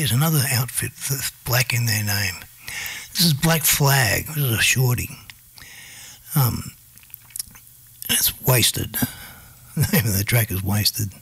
Here's another outfit with black in their name. This is Black Flag. This is a shorty. It's Wasted. The name of the track is Wasted.